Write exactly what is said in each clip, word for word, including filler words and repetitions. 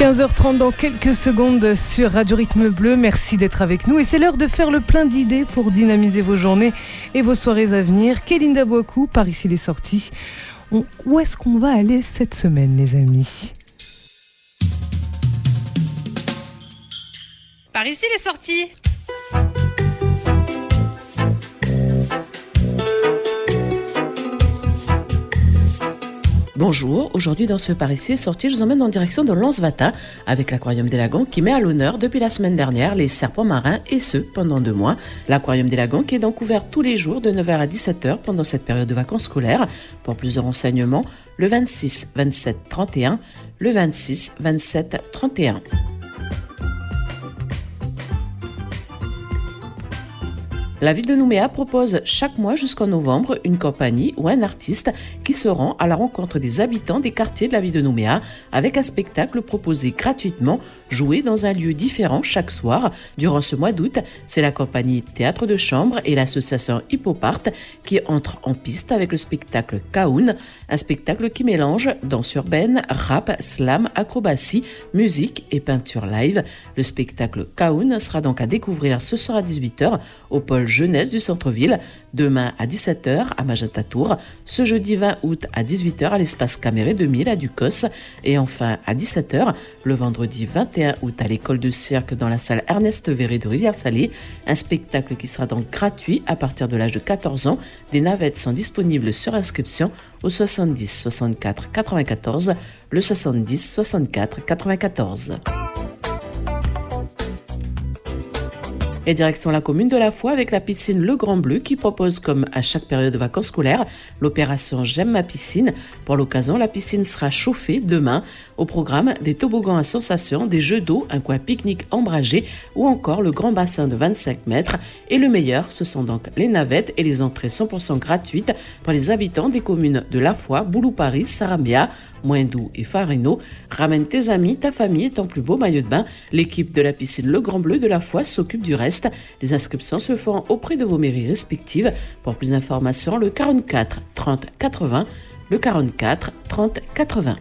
quinze heures trente dans quelques secondes sur Radio Rythme Bleu. Merci d'être avec nous et c'est l'heure de faire le plein d'idées pour dynamiser vos journées et vos soirées à venir. Kélinda Bouakou, par ici les sorties. On... Où est-ce qu'on va aller cette semaine, les amis? Par ici les sorties. Bonjour, aujourd'hui dans ce Par ici est sorti, je vous emmène en direction de Lansvata avec l'Aquarium des Lagons qui met à l'honneur depuis la semaine dernière les serpents marins et ce pendant deux mois. L'Aquarium des Lagons qui est donc ouvert tous les jours de neuf heures à dix-sept heures pendant cette période de vacances scolaires. Pour plus de renseignements, le vingt-six, vingt-sept, trente et un, le vingt-six, vingt-sept, trente et un. La ville de Nouméa propose chaque mois jusqu'en novembre une compagnie ou un artiste qui se rend à la rencontre des habitants des quartiers de la ville de Nouméa avec un spectacle proposé gratuitement, joué dans un lieu différent chaque soir. Durant ce mois d'août, c'est la compagnie Théâtre de Chambre et l'association Hippopart qui entrent en piste avec le spectacle Kaoun, un spectacle qui mélange danse urbaine, rap, slam, acrobatie, musique et peinture live. Le spectacle Kaoun sera donc à découvrir ce soir à dix-huit heures au pôle jeunesse du centre-ville, demain à dix-sept heures à Magenta Tour, ce jeudi vingt août à dix-huit heures à l'espace Caméré deux mille à Ducos et enfin à dix-sept heures le vendredi vingt et un août à l'école de cirque dans la salle Ernest Verré de Rivière-Salée, un spectacle qui sera donc gratuit à partir de l'âge de quatorze ans. Des navettes sont disponibles sur inscription au soixante-dix soixante-quatre quatre-vingt-quatorze, le soixante-dix soixante-quatre quatre-vingt-quatorze. Et direction la commune de La Foix avec la piscine Le Grand Bleu qui propose, comme à chaque période de vacances scolaires, l'opération J'aime ma piscine. Pour l'occasion, la piscine sera chauffée demain. Au programme, des toboggans à sensation, des jeux d'eau, un coin pique-nique ombragé ou encore le grand bassin de vingt-cinq mètres. Et le meilleur, ce sont donc les navettes et les entrées cent pour cent gratuites pour les habitants des communes de La Foix, Boulou-Paris, Sarambia, Moindou et Farino. Ramène tes amis, ta famille et ton plus beau maillot de bain. L'équipe de la piscine Le Grand Bleu de La Foix s'occupe du reste. Les inscriptions se font auprès de vos mairies respectives. Pour plus d'informations, le quarante-quatre trente quatre-vingts, le quarante-quatre trente quatre-vingts.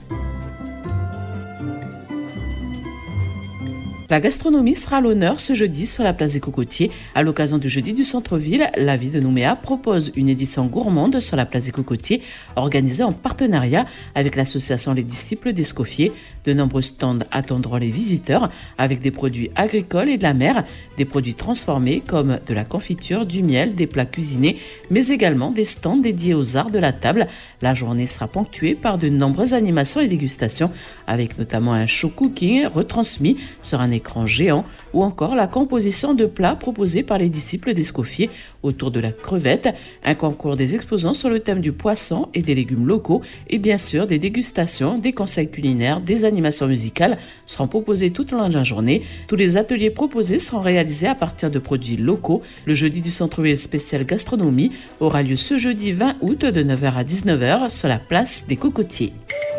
La gastronomie sera à l'honneur ce jeudi sur la place des Cocotiers. À l'occasion du jeudi du centre-ville, la ville de Nouméa propose une édition gourmande sur la place des Cocotiers, organisée en partenariat avec l'association Les Disciples d'Escoffier. De nombreux stands attendront les visiteurs avec des produits agricoles et de la mer, des produits transformés comme de la confiture, du miel, des plats cuisinés, mais également des stands dédiés aux arts de la table. La journée sera ponctuée par de nombreuses animations et dégustations, avec notamment un show cooking retransmis sur un écran géant ou encore la composition de plats proposés par les disciples d'Escoffier autour de la crevette, un concours des exposants sur le thème du poisson et des légumes locaux et bien sûr des dégustations, des conseils culinaires, des animations musicales seront proposées tout au long de la journée. Tous les ateliers proposés seront réalisés à partir de produits locaux. Le jeudi du centre-ville spécial gastronomie aura lieu ce jeudi vingt août de neuf heures à dix-neuf heures sur la place des Cocotiers.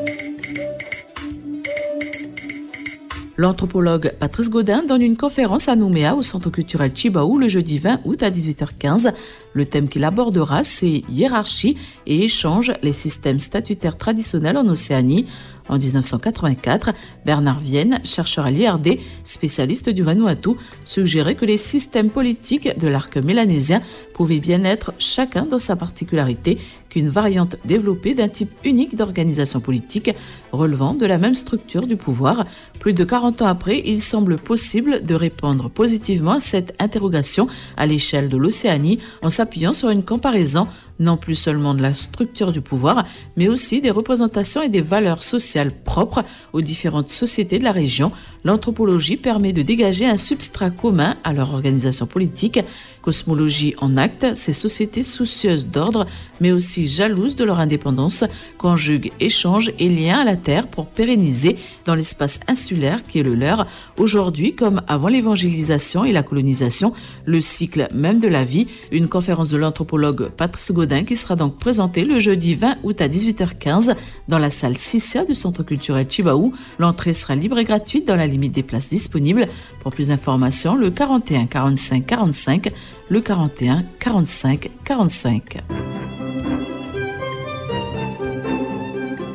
L'anthropologue Patrice Gaudin donne une conférence à Nouméa au Centre culturel Chibaou le jeudi vingt août à dix-huit heures quinze. Le thème qu'il abordera, c'est hiérarchie et échange, les systèmes statutaires traditionnels en Océanie. En dix-neuf cent quatre-vingt-quatre, Bernard Vienne, chercheur à l'I R D, spécialiste du Vanuatu, suggérait que les systèmes politiques de l'arc mélanésien pouvaient bien être, chacun dans sa particularité, qu'une variante développée d'un type unique d'organisation politique relevant de la même structure du pouvoir. Plus de quarante ans après, il semble possible de répondre positivement à cette interrogation à l'échelle de l'Océanie en s'appuyant sur une comparaison non plus seulement de la structure du pouvoir, mais aussi des représentations et des valeurs sociales propres aux différentes sociétés de la région. L'anthropologie permet de dégager un substrat commun à leur organisation politique. Cosmologie en acte, ces sociétés soucieuses d'ordre, mais aussi jalouses de leur indépendance, conjuguent échanges et liens à la terre pour pérenniser dans l'espace insulaire qui est le leur. Aujourd'hui, comme avant l'évangélisation et la colonisation, le cycle même de la vie, une conférence de l'anthropologue Patrice Gaudin qui sera donc présentée le jeudi vingt août à dix-huit heures quinze dans la salle six C du Centre culturel Chibaou. L'entrée sera libre et gratuite dans la limite des places disponibles. Pour plus d'informations, le quarante et un quarante-cinq quarante-cinq, le quarante et un quarante-cinq quarante-cinq.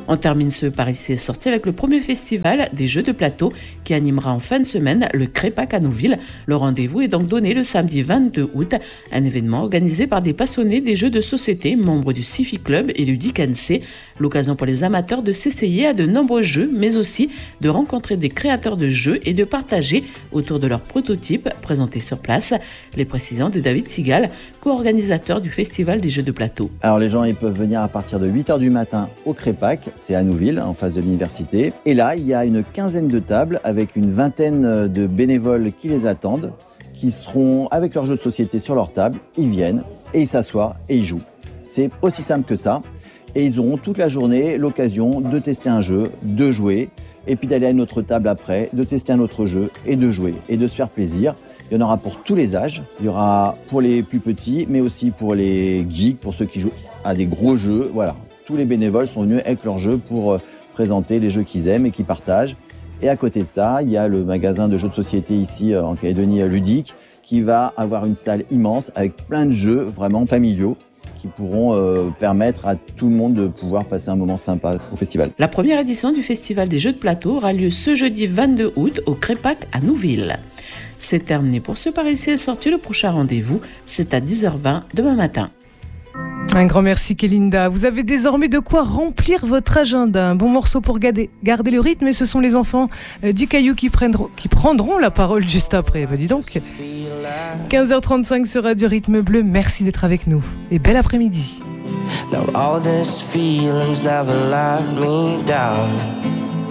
On termine ce Par ici est sorti avec le premier festival des jeux de plateau qui animera en fin de semaine le Crépac à Nouville. Le rendez-vous est donc donné le samedi vingt-deux août, un événement organisé par des passionnés des jeux de société, membres du Cifi Club et du D I C N C. L'occasion pour les amateurs de s'essayer à de nombreux jeux, mais aussi de rencontrer des créateurs de jeux et de partager autour de leurs prototypes présentés sur place. Les précisions de David Sigal, co-organisateur du Festival des jeux de plateau. Alors les gens ils peuvent venir à partir de huit heures du matin au Crépac, c'est à Nouville, en face de l'université. Et là, il y a une quinzaine de tables avec une vingtaine de bénévoles qui les attendent, qui seront avec leurs jeux de société sur leur table. Ils viennent et ils s'assoient et ils jouent. C'est aussi simple que ça. Et ils auront toute la journée l'occasion de tester un jeu, de jouer, et puis d'aller à une autre table après, de tester un autre jeu et de jouer et de se faire plaisir. Il y en aura pour tous les âges. Il y aura pour les plus petits, mais aussi pour les geeks, pour ceux qui jouent à des gros jeux. Voilà, tous les bénévoles sont venus avec leurs jeux pour présenter les jeux qu'ils aiment et qu'ils partagent. Et à côté de ça, il y a le magasin de jeux de société ici en Calédonie ludique qui va avoir une salle immense avec plein de jeux vraiment familiaux qui pourront euh, permettre à tout le monde de pouvoir passer un moment sympa au festival. La première édition du Festival des jeux de plateau aura lieu ce jeudi vingt-deux août au Crépac à Nouville. C'est terminé pour ce Par ici est sorti. Le prochain rendez-vous, c'est à dix heures vingt demain matin. Un grand merci Kélinda. Vous avez désormais de quoi remplir votre agenda. Un bon morceau pour garder, garder le rythme et ce sont les enfants euh, du Caillou qui, prendront, qui prendront la parole juste après. Bah dis donc. quinze heures trente-cinq sur Radio Rythme Bleu. Merci d'être avec nous et bel après-midi. Now all this feelings never let me down.